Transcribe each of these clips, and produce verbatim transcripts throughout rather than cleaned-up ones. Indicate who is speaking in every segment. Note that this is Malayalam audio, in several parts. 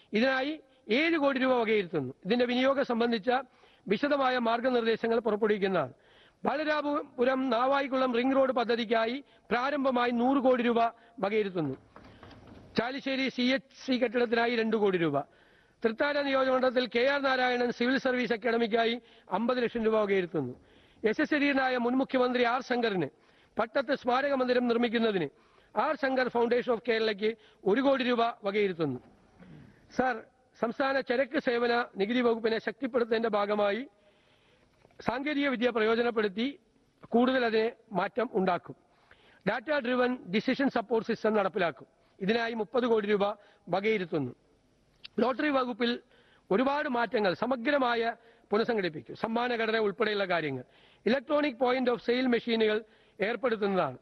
Speaker 1: ഇതിനായി ഏഴ് കോടി രൂപ വകയിരുത്തുന്നു. ഇതിന്റെ വിനിയോഗം സംബന്ധിച്ച വിശദമായ മാർഗനിർദ്ദേശങ്ങൾ പുറപ്പെടുവിക്കുന്നതാണ്. ബാലരാമപുരം നാവായിക്കുളം റിംഗ് റോഡ് പദ്ധതിക്കായി പ്രാരംഭമായി നൂറ് കോടി രൂപ വകയിരുത്തുന്നു. ചാലിശ്ശേരി സി എച്ച് സി കെട്ടിടത്തിനായി രണ്ട് കോടി രൂപ. Thrithala നിയോജകമണ്ഡലത്തിൽ K R Narayanan civil service അക്കാദമിക്കായി അമ്പത് ലക്ഷം രൂപ വകയിരുത്തുന്നു. യശസ്വരീയനായ മുൻ മുഖ്യമന്ത്രി ആർ ശങ്കറിന് പട്ടത്ത് സ്മാരക മന്ദിരം നിർമ്മിക്കുന്നതിന് ആർ ശങ്കർ ഫൗണ്ടേഷൻ ഓഫ് കേരളയ്ക്ക് ഒരു കോടി രൂപ വകയിരുത്തുന്നു. സർ, സംസ്ഥാന ചരക്ക് സേവന നികുതി വകുപ്പിനെ ശക്തിപ്പെടുത്തുന്നതിന്റെ ഭാഗമായി സാങ്കേതിക വിദ്യ പ്രയോജനപ്പെടുത്തി കൂടുതൽ അതിനെ മാറ്റം ഉണ്ടാക്കും. Data driven decision support system നടപ്പിലാക്കും. ഇതിനായി മുപ്പത് കോടി രൂപ വകയിരുത്തുന്നു. ലോട്ടറി വകുപ്പിൽ ഒരുപാട് മാറ്റങ്ങൾ സമഗ്രമായ പുനഃസംഘടിപ്പിക്കും. സമ്മാന ഘടന ഉൾപ്പെടെയുള്ള കാര്യങ്ങൾ. ഇലക്ട്രോണിക് പോയിന്റ് ഓഫ് സെയിൽ മെഷീനുകൾ ഏർപ്പെടുത്തുന്നതാണ്.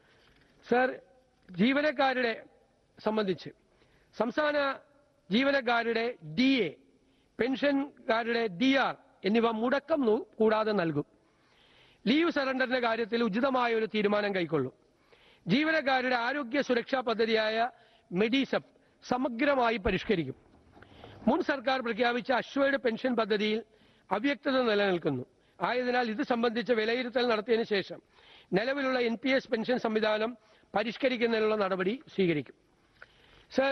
Speaker 1: സർ, ജീവനക്കാരുടെ സംബന്ധിച്ച് സംസ്ഥാന ജീവനക്കാരുടെ ഡി എ, പെൻഷൻകാരുടെ ഡി ആർ എന്നിവ മുടക്കം കൂടാതെ നൽകും. ലീവ് സറണ്ടറിന്റെ കാര്യത്തിൽ ഉചിതമായ ഒരു തീരുമാനം കൈക്കൊള്ളും. ജീവനക്കാരുടെ ആരോഗ്യ സുരക്ഷാ പദ്ധതിയായ മെഡിസെപ് സമഗ്രമായി പരിഷ്കരിക്കും. മുൻ സർക്കാർ പ്രഖ്യാപിച്ച അശ്വേഡ് പെൻഷൻ പദ്ധതിയിൽ അവ്യക്തത നിലനിൽക്കുന്നു. ആയതിനാൽ ഇത് സംബന്ധിച്ച വിലയിരുത്തൽ നടത്തിയതിനു ശേഷം നിലവിലുള്ള എൻ പി എസ് പെൻഷൻ സംവിധാനം പരിഷ്കരിക്കുന്നതിനുള്ള നടപടി സ്വീകരിക്കും. സർ,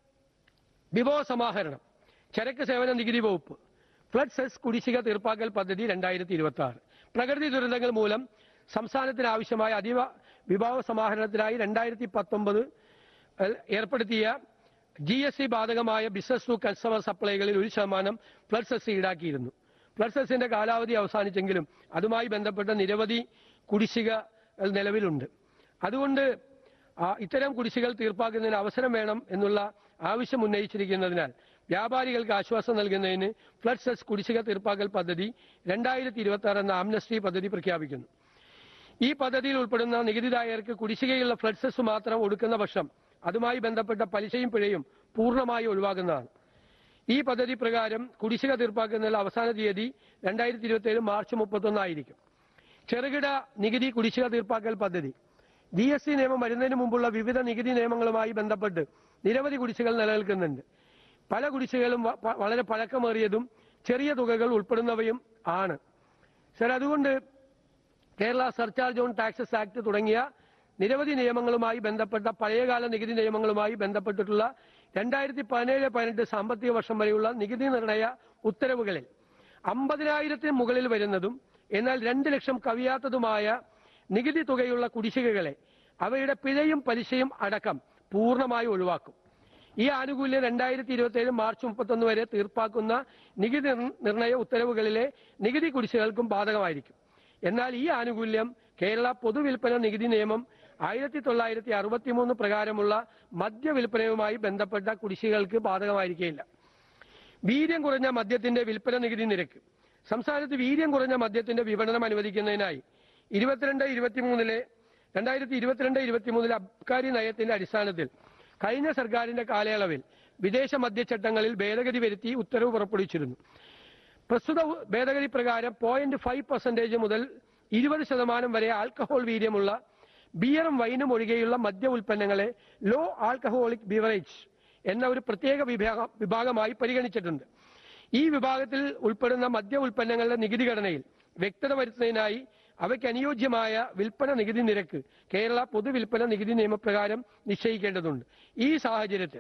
Speaker 1: വിഭവ സമാഹരണം, ചരക്ക് സേവന നികുതി വകുപ്പ്, ഫ്ലഡ് സെസ് കുടിശ്ശിക തീർപ്പാക്കൽ പദ്ധതി രണ്ടായിരത്തി ഇരുപത്തി ആറ്. പ്രകൃതി ദുരന്തങ്ങൾ മൂലം സംസ്ഥാനത്തിന് ആവശ്യമായ അതീവ വിഭവ സമാഹരണത്തിനായി രണ്ടായിരത്തി പത്തൊമ്പത് ഏർപ്പെടുത്തിയ ജി എസ് ടി ബാധകമായ ബിസിനസ് ടു കൺസ്യൂമർ സപ്ലൈകളിൽ ഒരു ശതമാനം ഫ്ലഡ് സെസ് ഈടാക്കിയിരുന്നു. ഫ്ലഡ് സെസിന്റെ കാലാവധി അവസാനിച്ചെങ്കിലും അതുമായി ബന്ധപ്പെട്ട നിരവധി കുടിശ്ശിക നിലവിലുണ്ട്. അതുകൊണ്ട് ഇത്തരം കുടിശ്ശികൾ തീർപ്പാക്കുന്നതിന് അവസരം വേണം എന്നുള്ള ആവശ്യം ഉന്നയിച്ചിരിക്കുന്നതിനാൽ വ്യാപാരികൾക്ക് ആശ്വാസം നൽകുന്നതിന് ഫ്ലഡ് സെസ് കുടിശ്ശിക തീർപ്പാക്കൽ പദ്ധതി രണ്ടായിരത്തി ഇരുപത്തി ആറ് എന്ന ആംനസ്റ്റി പദ്ധതി പ്രഖ്യാപിക്കുന്നു. ഈ പദ്ധതിയിൽ ഉൾപ്പെടുന്ന നികുതിദായകർക്ക് കുടിശ്ശികയുള്ള ഫ്ലഡ് സെസ് മാത്രം ഒടുക്കുന്ന പക്ഷം അതുമായി ബന്ധപ്പെട്ട പലിശയും പിഴയും പൂർണ്ണമായി ഒഴിവാക്കുന്നതാണ്. ഈ പദ്ധതി പ്രകാരം കുടിശ്ശിക തീർപ്പാക്കുന്നതിനുള്ള അവസാന തീയതി രണ്ടായിരത്തി ഇരുപത്തി ഏഴ് മാർച്ച് മുപ്പത്തൊന്നായിരിക്കും. ചെറുകിട നികുതി കുടിശ്ശിക തീർപ്പാക്കൽ പദ്ധതി. ജി എസ് ടി നിയമം വരുന്നതിന് മുമ്പുള്ള വിവിധ നികുതി നിയമങ്ങളുമായി ബന്ധപ്പെട്ട് നിരവധി കുടിശ്ശികൾ നിലനിൽക്കുന്നുണ്ട്. പല കുടിശ്ശികളും വളരെ പഴക്കമേറിയതും ചെറിയ തുകകൾ ഉൾപ്പെടുന്നവയും ആണ്. സർ, അതുകൊണ്ട് Kerala surcharge on taxes act തുടങ്ങിയ നിരവധി നിയമങ്ങളുമായി ബന്ധപ്പെട്ട പഴയകാല നികുതി നിയമങ്ങളുമായി ബന്ധപ്പെട്ടിട്ടുള്ള രണ്ടായിരത്തി പതിനേഴ് പതിനെട്ട് സാമ്പത്തിക വർഷം വരെയുള്ള നികുതി നിർണയ ഉത്തരവുകളിൽ അമ്പതിനായിരത്തിന് മുകളിൽ വരുന്നതും എന്നാൽ രണ്ട് ലക്ഷം കവിയാത്തതുമായ നികുതി തുകയുള്ള കുടിശ്ശികകളെ അവയുടെ പിഴയും പലിശയും അടക്കം പൂർണ്ണമായി ഒഴിവാക്കും. ഈ ആനുകൂല്യം രണ്ടായിരത്തി ഇരുപത്തി ഏഴ് മാർച്ച് മുപ്പത്തൊന്ന് വരെ തീർപ്പാക്കുന്ന നികുതി നിർണയ ഉത്തരവുകളിലെ നികുതി കുടിശ്ശികകൾക്കും ബാധകമായിരിക്കും. എന്നാൽ ഈ ആനുകൂല്യം കേരള പൊതുവിൽപ്പന നികുതി നിയമം ആയിരത്തി തൊള്ളായിരത്തി അറുപത്തി മൂന്ന് പ്രകാരമുള്ള മദ്യവിൽപ്പനയുമായി ബന്ധപ്പെട്ട കുടിശ്ശികകൾക്ക് ബാധകമായിരിക്കില്ല. വീര്യം കുറഞ്ഞ മദ്യത്തിന്റെ വിൽപ്പന നികുതി നിരക്ക്. സംസ്ഥാനത്ത് വീര്യം കുറഞ്ഞ മദ്യത്തിന്റെ വിപണനം അനുവദിക്കുന്നതിനായി ഇരുപത്തിരണ്ട് ഇരുപത്തിമൂന്നിലെ രണ്ടായിരത്തി ഇരുപത്തിരണ്ട് ഇരുപത്തിമൂന്നിലെ അബ്കാരി നയത്തിന്റെ അടിസ്ഥാനത്തിൽ കഴിഞ്ഞ സർക്കാരിന്റെ കാലയളവിൽ വിദേശ മദ്യചട്ടങ്ങളിൽ ഭേദഗതി വരുത്തി ഉത്തരവ് പുറപ്പെടുവിച്ചിരുന്നു. പ്രസ്തുത ഭേദഗതി പ്രകാരം പോയിന്റ് ഫൈവ് പെർസെന്റേജ് മുതൽ ഇരുപത് ശതമാനം വരെ ആൽക്കഹോൾ വീര്യമുള്ള ബിയറും വൈനും ഒഴികെയുള്ള മദ്യ ഉൽപ്പന്നങ്ങളെ ലോ ആൽക്കഹോളിക് ബിവറേജ് എന്ന ഒരു പ്രത്യേക വിഭാഗമായി പരിഗണിച്ചിട്ടുണ്ട്. ഈ വിഭാഗത്തിൽ ഉൾപ്പെടുന്ന മദ്യ ഉൽപ്പന്നങ്ങളുടെ നികുതി ഘടനയിൽ വ്യക്തത വരുത്തുന്നതിനായി അവയ്ക്ക് അനുയോജ്യമായ വിൽപ്പന നികുതി നിരക്ക് കേരള പൊതുവിൽപ്പന നികുതി നിയമപ്രകാരം നിശ്ചയിക്കേണ്ടതുണ്ട്. ഈ സാഹചര്യത്തിൽ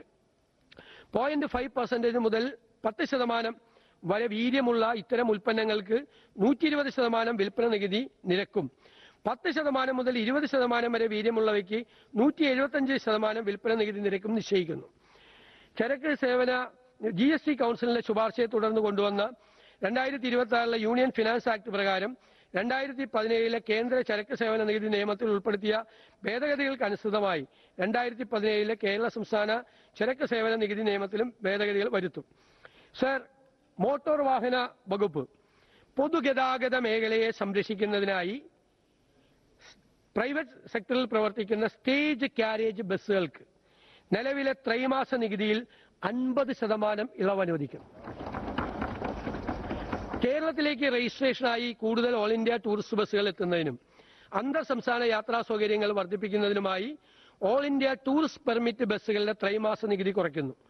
Speaker 1: പോയിന്റ് ഫൈവ് പെർസെന്റേജ് മുതൽ പത്ത് ശതമാനം വരെ വീര്യമുള്ള ഇത്തരം ഉൽപ്പന്നങ്ങൾക്ക് നൂറ്റി ഇരുപത് ശതമാനം വിൽപ്പന നികുതി നിരക്കും പത്ത് ശതമാനം മുതൽ ഇരുപത് ശതമാനം വരെ വീര്യമുള്ളവയ്ക്ക് നൂറ്റി എഴുപത്തഞ്ച് ശതമാനം വിൽപ്പന നികുതി നിരക്കും നിശ്ചയിക്കുന്നു. ചരക്ക് സേവന ജി എസ് ടി കൗൺസിലിന്റെ ശുപാർശയെ തുടർന്ന് കൊണ്ടുവന്ന രണ്ടായിരത്തി ഇരുപത്തി ആറിലെ യൂണിയൻ ഫിനാൻസ് ആക്ട് പ്രകാരം രണ്ടായിരത്തി പതിനേഴിലെ കേന്ദ്ര ചരക്ക് സേവന നികുതി നിയമത്തിൽ ഉൾപ്പെടുത്തിയ ഭേദഗതികൾക്ക് അനുസൃതമായി രണ്ടായിരത്തി പതിനേഴിലെ കേരള സംസ്ഥാന ചരക്ക് സേവന നികുതി നിയമത്തിലും ഭേദഗതികൾ വരുത്തും. സർ, മോട്ടോർ വാഹന വകുപ്പ് പൊതുഗതാഗത മേഖലയെ സംരക്ഷിക്കുന്നതിനായി പ്രൈവറ്റ് സെക്ടറിൽ പ്രവർത്തിക്കുന്ന സ്റ്റേജ് കാരേജ് ബസ്സുകൾക്ക് നിലവിലെ ത്രൈമാസ നികുതിയിൽ അൻപത് ശതമാനം ഇളവ് അനുവദിക്കും. കേരളത്തിലേക്ക് രജിസ്ട്രേഷനായി കൂടുതൽ ഓൾ ഇന്ത്യ ടൂറിസ്റ്റ് ബസ്സുകൾ എത്തുന്നതിനും അന്തർ സംസ്ഥാന യാത്രാ സൗകര്യങ്ങൾ വർദ്ധിപ്പിക്കുന്നതിനുമായി ഓൾ ഇന്ത്യ ടൂറിസ്റ്റ് പെർമിറ്റ് ബസ്സുകളുടെ ത്രൈമാസ നികുതി കുറയ്ക്കുന്നു.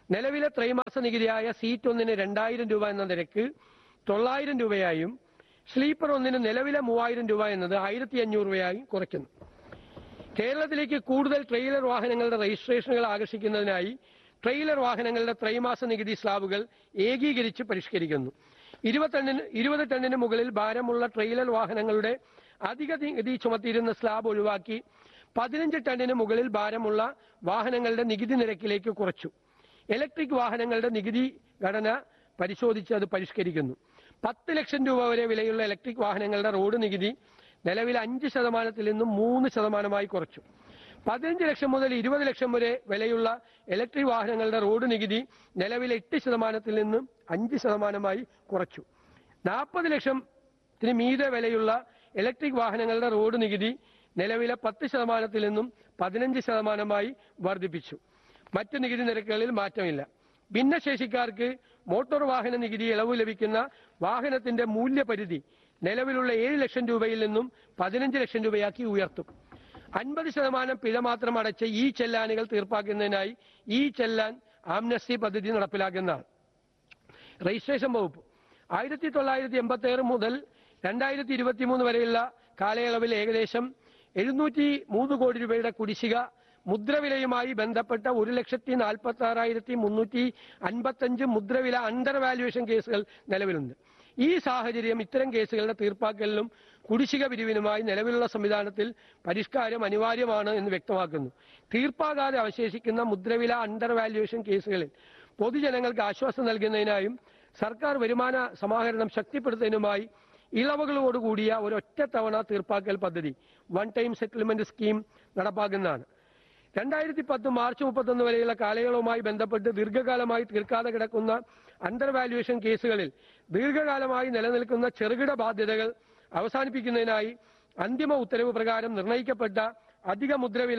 Speaker 1: നിലവിലെ ത്രൈമാസ നികുതിയായ സീറ്റ് ഒന്നിന് രണ്ടായിരം രൂപ എന്ന നിരക്ക് തൊള്ളായിരം രൂപയായും സ്ലീപ്പർ ഒന്നിന് നിലവിലെ മൂവായിരം രൂപ എന്നത് ആയിരത്തി അഞ്ഞൂറ് രൂപയായും കുറയ്ക്കുന്നു. കേരളത്തിലേക്ക് കൂടുതൽ ട്രെയിലർ വാഹനങ്ങളുടെ രജിസ്ട്രേഷനുകൾ ആകർഷിക്കുന്നതിനായി ട്രെയിലർ വാഹനങ്ങളുടെ ത്രൈമാസ നികുതി സ്ലാബുകൾ ഏകീകരിച്ച് പരിഷ്കരിക്കുന്നു. ഇരുപത് ടണ്ണിന് ഇരുപത് ടണ്ണിന് മുകളിൽ ഭാരമുള്ള ട്രെയിലർ വാഹനങ്ങളുടെ അധിക നികുതി ചുമത്തിയിരുന്ന സ്ലാബ് ഒഴിവാക്കി പതിനഞ്ച് ടണ്ണിന് മുകളിൽ ഭാരമുള്ള വാഹനങ്ങളുടെ നികുതി നിരക്കിലേക്ക് കുറച്ചു. ഇലക്ട്രിക് വാഹനങ്ങളുടെ നികുതി ഘടന പരിശോധിച്ച് അത് പരിഷ്കരിക്കുന്നു. പത്ത് ലക്ഷം രൂപ വരെ വിലയുള്ള ഇലക്ട്രിക് വാഹനങ്ങളുടെ റോഡ് നികുതി നിലവിൽ അഞ്ച് ശതമാനത്തിൽ നിന്നും മൂന്ന് ശതമാനമായി കുറച്ചു. പതിനഞ്ച് ലക്ഷം മുതൽ ഇരുപത് ലക്ഷം വരെ വിലയുള്ള ഇലക്ട്രിക് വാഹനങ്ങളുടെ റോഡ് നികുതി നിലവിൽ എട്ട് ശതമാനത്തിൽ നിന്നും അഞ്ച് ശതമാനമായി കുറച്ചു. നാൽപ്പത് ലക്ഷത്തിന് മീതെ വിലയുള്ള ഇലക്ട്രിക് വാഹനങ്ങളുടെ റോഡ് നികുതി നിലവിലെ പത്ത് ശതമാനത്തിൽ നിന്നും പതിനഞ്ച് ശതമാനമായി വർദ്ധിപ്പിച്ചു. മറ്റു നികുതി നിരക്കുകളിൽ മാറ്റമില്ല. ഭിന്നശേഷിക്കാർക്ക് മോട്ടോർ വാഹന നികുതി ഇളവ് ലഭിക്കുന്ന വാഹനത്തിന്റെ മൂല്യപരിധി നിലവിലുള്ള ഏഴ് ലക്ഷം രൂപയിൽ നിന്നും പതിനഞ്ച് ലക്ഷം രൂപയാക്കി ഉയർത്തും. അൻപത് ശതമാനം പിഴ മാത്രം അടച്ച് ഈ ചെല്ലാനുകൾ തീർപ്പാക്കുന്നതിനായി ഈ ചെല്ലാൻ ആംനസ്റ്റി പദ്ധതി നടപ്പിലാക്കുന്നതാണ്. രജിസ്ട്രേഷൻ വകുപ്പ് ആയിരത്തി തൊള്ളായിരത്തി എൺപത്തി ഏഴ് മുതൽ രണ്ടായിരത്തി ഇരുപത്തി മൂന്ന് വരെയുള്ള കാലയളവിൽ ഏകദേശം എഴുന്നൂറ്റി മൂന്ന് കോടി രൂപയുടെ കുടിശ്ശിക മുദ്രവിലയുമായി ബന്ധപ്പെട്ട ഒരു ലക്ഷത്തി നാൽപ്പത്തി ആറായിരത്തി മുന്നൂറ്റി അൻപത്തഞ്ച് മുദ്രവില അണ്ടർ വാല്യുവേഷൻ കേസുകൾ നിലവിലുണ്ട്. ഈ സാഹചര്യം ഇത്തരം കേസുകളുടെ തീർപ്പാക്കലിലും കുടിശ്ശിക പിരിവിനുമായി നിലവിലുള്ള സംവിധാനത്തിൽ പരിഷ്കാരം അനിവാര്യമാണ് എന്ന് വ്യക്തമാക്കുന്നു. തീർപ്പാകാതെ അവശേഷിക്കുന്ന മുദ്രവില അണ്ടർ വാല്യുവേഷൻ കേസുകളിൽ പൊതുജനങ്ങൾക്ക് ആശ്വാസം നൽകുന്നതിനായും സർക്കാർ വരുമാന സമാഹരണം ശക്തിപ്പെടുത്തുന്നതിനുമായി ഇളവുകളോടുകൂടിയ ഒരൊറ്റത്തവണ തീർപ്പാക്കൽ പദ്ധതി വൺ ടൈം സെറ്റിൽമെന്റ് സ്കീം നടപ്പാക്കുന്നതാണ്. രണ്ടായിരത്തി പത്ത് മാർച്ച് മുപ്പത്തൊന്ന് വരെയുള്ള കാലയളവുമായി ബന്ധപ്പെട്ട് ദീർഘകാലമായി തീർക്കാതെ കിടക്കുന്ന അണ്ടർ വാല്യുവേഷൻ കേസുകളിൽ ദീർഘകാലമായി നിലനിൽക്കുന്ന ചെറുകിട ബാധ്യതകൾ അവസാനിപ്പിക്കുന്നതിനായി അന്തിമ ഉത്തരവ് പ്രകാരം നിർണയിക്കപ്പെട്ട അധിക മുദ്രവില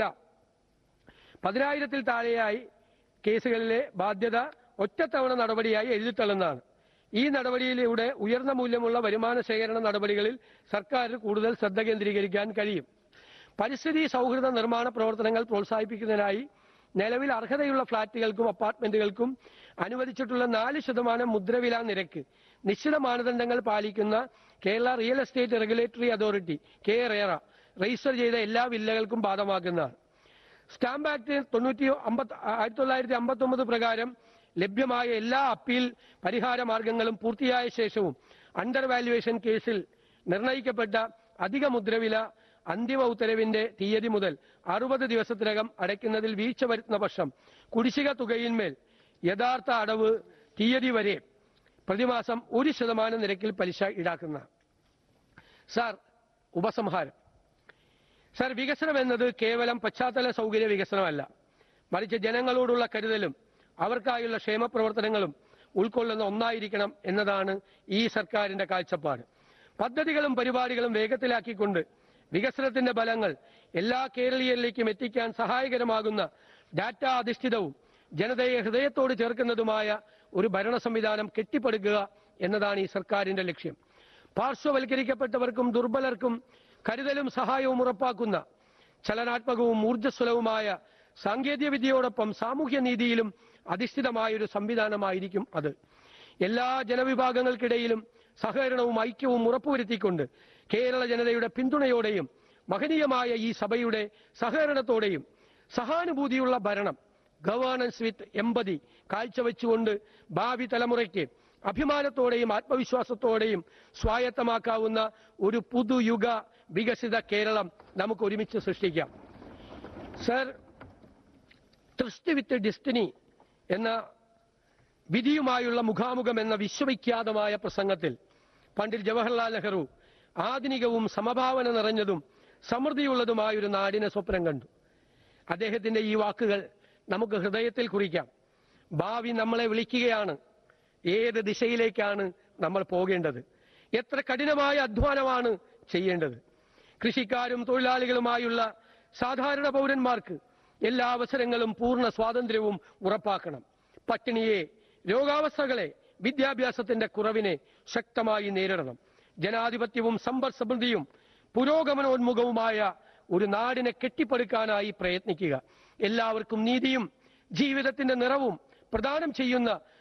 Speaker 1: പതിനായിരത്തിൽ താഴെയായി കേസുകളിലെ ബാധ്യത ഒറ്റത്തവണ നടപടിയായി എഴുതിത്തള്ളുന്നതാണ്. ഈ നടപടിയിലൂടെ ഉയർന്ന മൂല്യമുള്ള വരുമാന ശേഖരണ നടപടികളിൽ സർക്കാർ കൂടുതൽ ശ്രദ്ധ കേന്ദ്രീകരിക്കാൻ കഴിയും. പരിസ്ഥിതി സൗഹൃദ നിർമ്മാണ പ്രവർത്തനങ്ങൾ പ്രോത്സാഹിപ്പിക്കുന്നതിനായി നിലവിൽ അർഹതയുള്ള ഫ്ളാറ്റുകൾക്കും അപ്പാർട്ട്മെന്റുകൾക്കും അനുവദിച്ചിട്ടുള്ള നാല് ശതമാനം മുദ്രവില നിരക്ക് നിശ്ചിത മാനദണ്ഡങ്ങൾ പാലിക്കുന്ന Kerala real estate regulatory authority K റേറ register ചെയ്ത എല്ലാ വില്ലകൾക്കും ബാധകമാക്കുന്നതാണ്. സ്റ്റാമ്പ് ആക്ട് തൊണ്ണൂറ്റി ആയിരത്തി തൊള്ളായിരത്തി അമ്പത്തി ഒമ്പത് പ്രകാരം ലഭ്യമായ എല്ലാ അപ്പീൽ പരിഹാര മാർഗങ്ങളും പൂർത്തിയായ ശേഷവും അണ്ടർ വാല്യുവേഷൻ കേസിൽ നിർണയിക്കപ്പെട്ട അധിക മുദ്രവില അന്തിമ ഉത്തരവിന്റെ തീയതി മുതൽ അറുപത് ദിവസത്തിനകം അടയ്ക്കുന്നതിൽ വീഴ്ച വരുത്തുന്ന പക്ഷം കുടിശ്ശിക തുകയിന്മേൽ യഥാർത്ഥ അടവ് തീയതി വരെ പ്രതിമാസം ഒരു ശതമാനം നിരക്കിൽ പലിശ ഈടാക്കുന്ന. സാർ, ഉപസംഹാരം. സാർ, വികസനം എന്നത് കേവലം പശ്ചാത്തല സൗകര്യ വികസനമല്ല, മറിച്ച് ജനങ്ങളോടുള്ള കരുതലും അവർക്കായുള്ള ക്ഷേമപ്രവർത്തനങ്ങളും ഉൾക്കൊള്ളുന്ന ഒന്നായിരിക്കണം എന്നതാണ് ഈ സർക്കാരിന്റെ കാഴ്ചപ്പാട്. പദ്ധതികളും പരിപാടികളും വേഗത്തിലാക്കിക്കൊണ്ട് വികസനത്തിന്റെ ഫലങ്ങൾ എല്ലാ കേരളീയരിലേക്കും എത്തിക്കാൻ സഹായകരമാകുന്ന ഡാറ്റ അധിഷ്ഠിതവും ജനതയെ ഹൃദയത്തോട് ചേർക്കുന്നതുമായ ഒരു ഭരണ സംവിധാനം കെട്ടിപ്പടുക്കുക എന്നതാണ് ഈ സർക്കാരിന്റെ ലക്ഷ്യം. പാർശ്വവൽക്കരിക്കപ്പെട്ടവർക്കും ദുർബലർക്കും കരുതലും സഹായവും ഉറപ്പാക്കുന്ന ചലനാത്മകവും ഊർജ്ജസ്വലവുമായ സാങ്കേതിക വിദ്യയോടൊപ്പം സാമൂഹ്യ നീതിയിലും അധിഷ്ഠിതമായ ഒരു സംവിധാനമായിരിക്കും അത്. എല്ലാ ജനവിഭാഗങ്ങൾക്കിടയിലും സഹകരണവും ഐക്യവും ഉറപ്പുവരുത്തിക്കൊണ്ട് കേരള ജനതയുടെ പിന്തുണയോടെയും മഹനീയമായ ഈ സഭയുടെ സഹകരണത്തോടെയും സഹാനുഭൂതിയുള്ള ഭരണം, ഗവേണൻസ് വിത്ത് എമ്പതി കാഴ്ചവെച്ചുകൊണ്ട് ഭാവി തലമുറയ്ക്ക് അഭിമാനത്തോടെയും ആത്മവിശ്വാസത്തോടെയും സ്വായത്തമാക്കാവുന്ന ഒരു പുതുയുഗ വികസിത കേരളം നമുക്ക് ഒരുമിച്ച് സൃഷ്ടിക്കാം. സർ, ട്രസ്റ്റ് വിത്ത് ഡെസ്റ്റിനി എന്ന വിധിയുമായുള്ള മുഖാമുഖം എന്ന വിശ്വവിഖ്യാതമായ പ്രസംഗത്തിൽ പണ്ഡിറ്റ് ജവഹർലാൽ നെഹ്റു ആധുനികവും സമഭാവന നിറഞ്ഞതും സമൃദ്ധിയുള്ളതുമായ ഒരു നാടിനെ സ്വപ്നം കണ്ടു. അദ്ദേഹത്തിന്റെ ഈ വാക്കുകൾ നമുക്ക് ഹൃദയത്തിൽ കുറിക്കാം. ഭാവി നമ്മളെ വിളിക്കുകയാണ്. ഏത് ദിശയിലേക്കാണ് നമ്മൾ പോകേണ്ടത്? എത്ര കഠിനമായ അധ്വാനമാണ് ചെയ്യേണ്ടത്? കൃഷിക്കാരും തൊഴിലാളികളുമായുള്ള സാധാരണ പൗരന്മാർക്ക് എല്ലാ അവസരങ്ങളും പൂർണ്ണ സ്വാതന്ത്ര്യവും ഉറപ്പാക്കണം. പട്ടിണിയെ, രോഗാവസ്ഥകളെ, വിദ്യാഭ്യാസത്തിന്റെ കുറവിനെ ശക്തമായി നേരിടണം. ജനാധിപത്യവും സമ്പദ് സമൃദ്ധിയും പുരോഗമനോന്മുഖവുമായ ഒരു നാടിനെ കെട്ടിപ്പടുക്കാനായി പ്രയത്നിക്കുക. എല്ലാവർക്കും നീതിയും ജീവിതത്തിന്റെ നിറവും പ്രദാനം ചെയ്യുന്ന